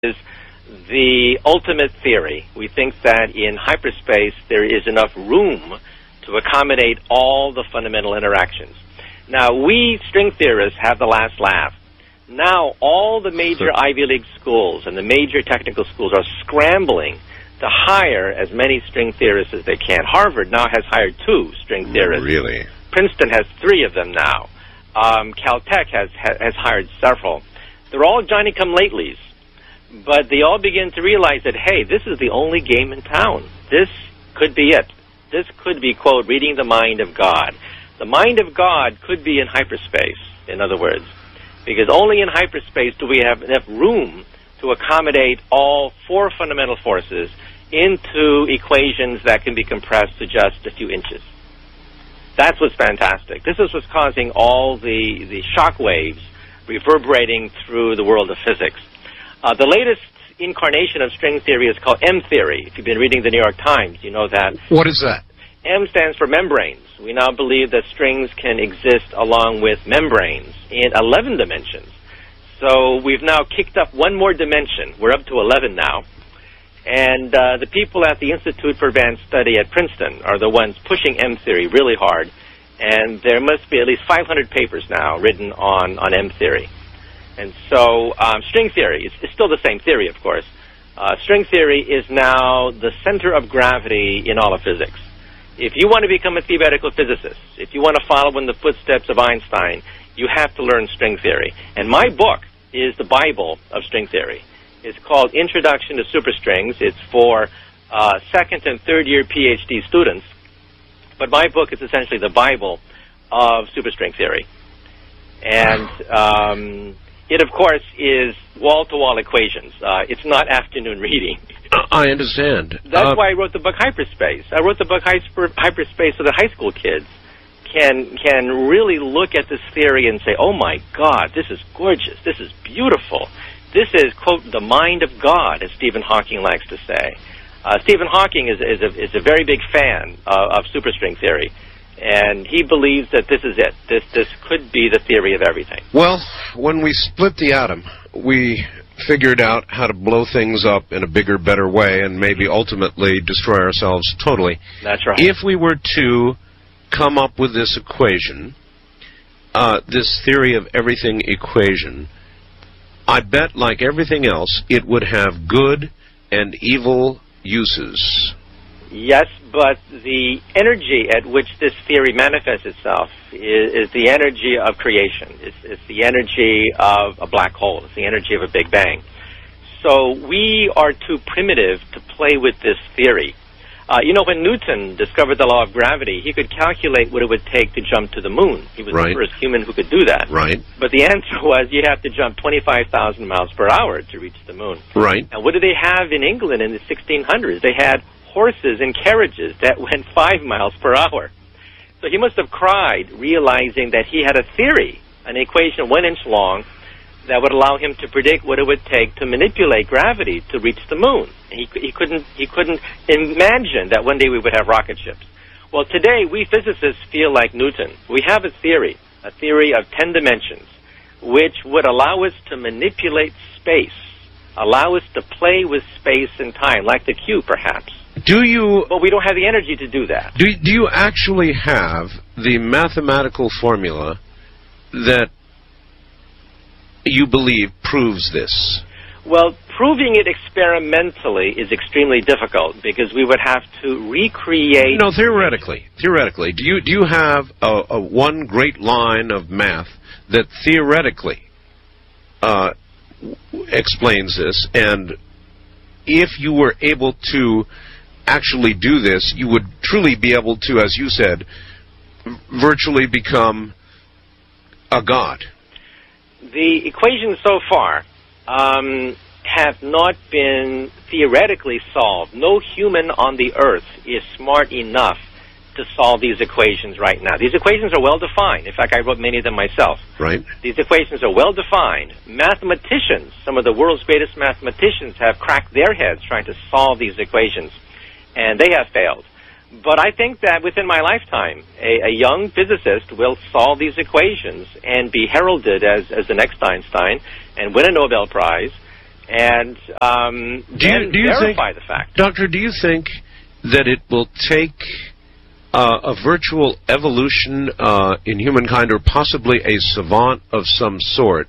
is the ultimate theory. We think that in hyperspace there is enough room to accommodate all the fundamental interactions. Now, we string theorists have the last laugh. Now, all the major Ivy League schools and the major technical schools are scrambling to hire as many string theorists as they can. Harvard now has hired 2 string theorists. Really? Princeton has 3 of them now. Caltech has hired several. They're all Johnny-come-latelys, but they all begin to realize that, hey, this is the only game in town. This could be it. This could be, quote, reading the mind of God. The mind of God could be in hyperspace, in other words, because only in hyperspace do we have enough room to accommodate all 4 fundamental forces into equations that can be compressed to just a few inches. That's what's fantastic. This is what's causing all the shock waves reverberating through the world of physics. The latest incarnation of string theory is called M-theory. If you've been reading the New York Times, you know that. What is that? M stands for membranes. We now believe that strings can exist along with membranes in 11 dimensions. So we've now kicked up one more dimension. We're up to 11 now. And the people at the Institute for Advanced Study at Princeton are the ones pushing M-theory really hard. And there must be at least 500 papers now written on M-theory. And so string theory is still the same theory, of course. String theory is now the center of gravity in all of physics. If you want to become a theoretical physicist, if you want to follow in the footsteps of Einstein, you have to learn string theory. And my book is the Bible of string theory. It's called Introduction to Superstrings. It's for second and third year PhD students. But my book is essentially the Bible of superstring theory. And it, of course, is wall-to-wall equations. It's not afternoon reading. I understand. That's why I wrote the book Hyperspace. I wrote the book Hyperspace so that high school kids can really look at this theory and say, oh, my God, this is gorgeous. This is beautiful. This is, quote, the mind of God, as Stephen Hawking likes to say. Stephen Hawking is a very big fan of superstring theory. And he believes that this is it. This could be the theory of everything. Well, when we split the atom, we figured out how to blow things up in a bigger, better way and maybe ultimately destroy ourselves totally. That's right. If we were to come up with this equation, this theory of everything equation, I bet, like everything else, it would have good and evil uses. Yes, but the energy at which this theory manifests itself is the energy of creation. It's the energy of a black hole. It's the energy of a Big Bang. So we are too primitive to play with this theory. You know, when Newton discovered the law of gravity, he could calculate what it would take to jump to the moon. He was the first human who could do that. Right. But the answer was you have to jump 25,000 miles per hour to reach the moon. Right. And what did they have in England in the 1600s? They had horses and carriages that went 5 miles per hour. So he must have cried, realizing that he had a theory, an equation 1 inch long, that would allow him to predict what it would take to manipulate gravity to reach the moon. And he couldn't imagine that one day we would have rocket ships. Well, today we physicists feel like Newton. We have a theory of 10 dimensions, which would allow us to manipulate space, allow us to play with space and time, like the cube, perhaps. Do you? But we don't have the energy to do that. Do you actually have the mathematical formula that you believe proves this? Well, proving it experimentally is extremely difficult because we would have to recreate... No, theoretically. Theoretically. Do you have a one great line of math that theoretically explains this, and if you were able to actually do this, you would truly be able to, as you said, virtually become a god? The equations so far have not been theoretically solved. No human on the Earth is smart enough to solve these equations right now. These equations are well-defined. In fact, I wrote many of them myself. Right. These equations are well-defined. Mathematicians, some of the world's greatest mathematicians, have cracked their heads trying to solve these equations, and they have failed. But I think that within my lifetime, a young physicist will solve these equations and be heralded as the next Einstein and win a Nobel Prize and then verify the fact. Doctor, do you think that it will take a virtual evolution in humankind, or possibly a savant of some sort,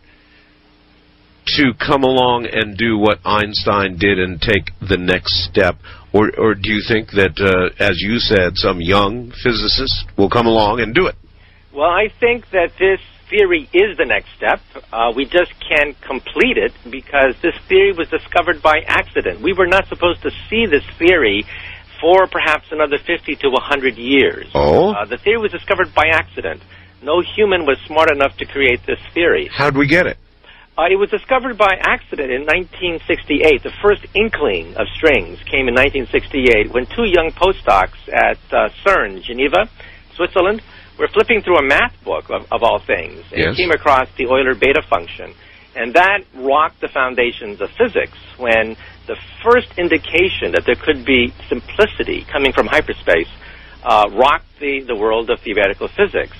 to come along and do what Einstein did and take the next step? Or do you think that, as you said, some young physicist will come along and do it? Well, I think that this theory is the next step. We just can't complete it because this theory was discovered by accident. We were not supposed to see this theory for perhaps another 50 to 100 years. Oh? The theory was discovered by accident. No human was smart enough to create this theory. How'd we get it? It was discovered by accident in 1968. The first inkling of strings came in 1968 when two young postdocs at CERN, Geneva, Switzerland, were flipping through a math book, of all things, and came across the Euler beta function. And that rocked the foundations of physics when the first indication that there could be simplicity coming from hyperspace rocked the world of theoretical physics.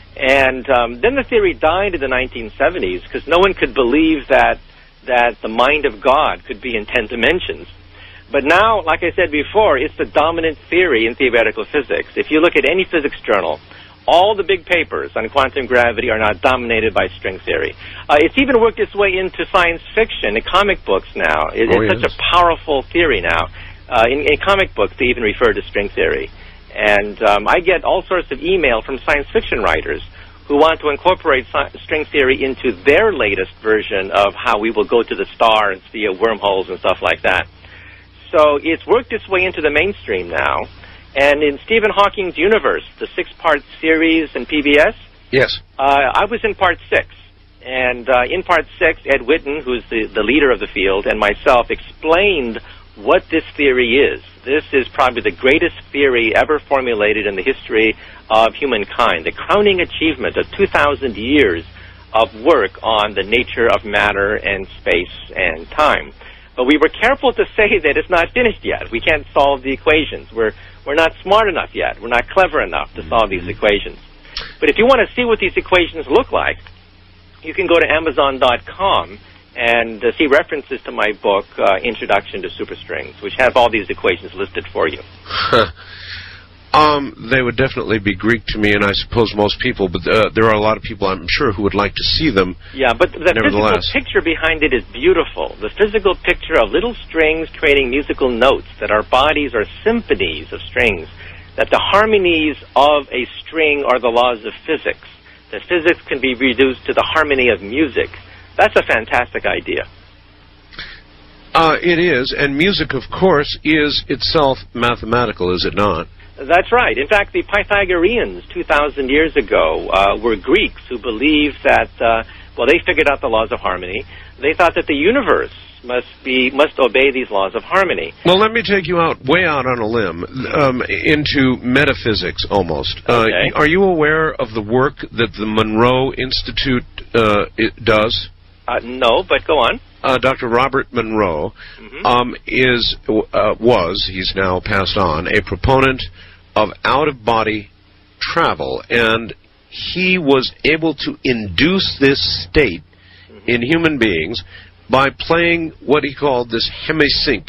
And then the theory died in the 1970s because no one could believe that the mind of God could be in 10 dimensions. But now, like I said before, it's the dominant theory in theoretical physics. If you look at any physics journal, all the big papers on quantum gravity are now dominated by string theory. It's even worked its way into science fiction and comic books now. It's such a powerful theory now. In comic books, they even refer to string theory. And I get all sorts of email from science fiction writers who want to incorporate string theory into their latest version of how we will go to the stars via wormholes and stuff like that. So it's worked its way into the mainstream now. And in Stephen Hawking's universe, the 6-part series in PBS, yes, I was in part 6. And in part 6, Ed Witten, who's the leader of the field, and myself explained what this theory is. This is probably the greatest theory ever formulated in the history of humankind, the crowning achievement of 2,000 years of work on the nature of matter and space and time. But we were careful to say that it's not finished yet. We can't solve the equations. We're not smart enough yet. We're not clever enough to solve these equations. But if you want to see what these equations look like, you can go to Amazon.com and see references to my book, Introduction to Superstrings, which have all these equations listed for you. They would definitely be Greek to me, and I suppose most people, but there are a lot of people, I'm sure, who would like to see them. Yeah, but the physical picture behind it is beautiful. The physical picture of little strings creating musical notes, that our bodies are symphonies of strings, that the harmonies of a string are the laws of physics, that physics can be reduced to the harmony of music. That's a fantastic idea. It is, and music, of course, is itself mathematical, is it not? That's right. In fact, the Pythagoreans 2,000 years ago were Greeks who believed that, they figured out the laws of harmony. They thought that the universe must obey these laws of harmony. Well, let me take you way out on a limb, into metaphysics almost. Okay. Are you aware of the work that the Monroe Institute does? No, but go on. Dr. Robert Monroe he's now passed on, a proponent of out-of-body travel, and he was able to induce this state in human beings by playing what he called this hemisync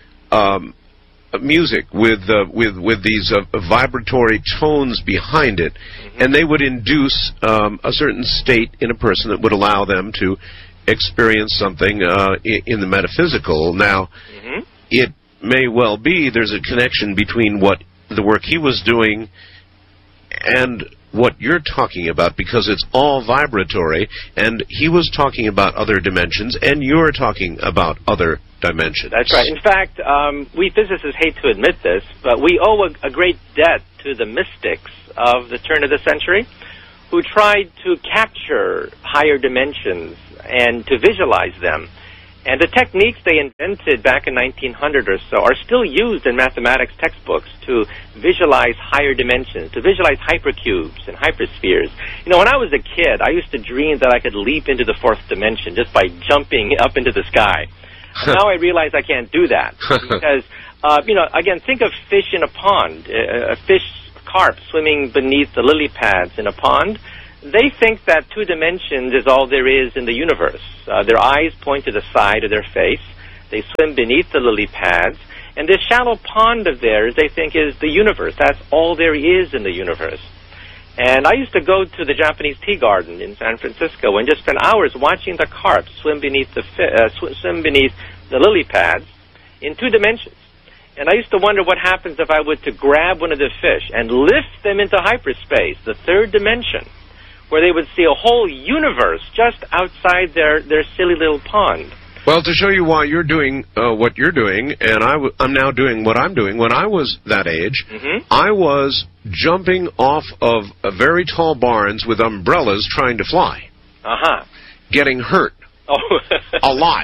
music with these vibratory tones behind it, and they would induce a certain state in a person that would allow them to experience something in the metaphysical. Now, it may well be there's a connection between what the work he was doing and what you're talking about, because it's all vibratory, and he was talking about other dimensions, and you're talking about other dimensions. That's right. In fact, we physicists hate to admit this, but we owe a great debt to the mystics of the turn of the century, who tried to capture higher dimensions and to visualize them. And the techniques they invented back in 1900 or so are still used in mathematics textbooks to visualize higher dimensions, to visualize hypercubes and hyperspheres. You know, when I was a kid, I used to dream that I could leap into the fourth dimension just by jumping up into the sky. Now I realize I can't do that because, again, think of fish in a pond, a fish carp swimming beneath the lily pads in a pond. They think that 2 dimensions is all there is in the universe. Their eyes point to the side of their face. They swim beneath the lily pads. And this shallow pond of theirs, they think, is the universe. That's all there is in the universe. And I used to go to the Japanese tea garden in San Francisco and just spend hours watching the carp swim beneath the lily pads in 2 dimensions. And I used to wonder what happens if I were to grab one of the fish and lift them into hyperspace, the 3rd dimension, where they would see a whole universe just outside their silly little pond. Well, to show you why you're doing what you're doing, and I'm now doing what I'm doing, when I was that age, I was jumping off of very tall barns with umbrellas trying to fly. Getting hurt. A lot.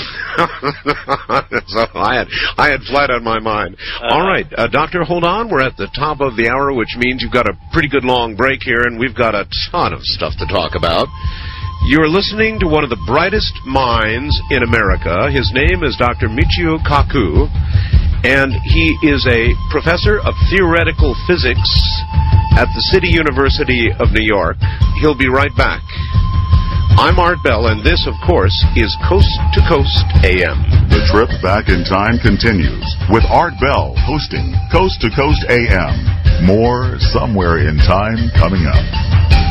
So I had flight on my mind. All right, Doctor, hold on. We're at the top of the hour, which means you've got a pretty good long break here, and we've got a ton of stuff to talk about. You're listening to one of the brightest minds in America. His name is Dr. Michio Kaku, and he is a professor of theoretical physics at the City University of New York. He'll be right back. I'm Art Bell, and this, of course, is Coast to Coast AM. The trip back in time continues with Art Bell hosting Coast to Coast AM. More Somewhere in Time coming up.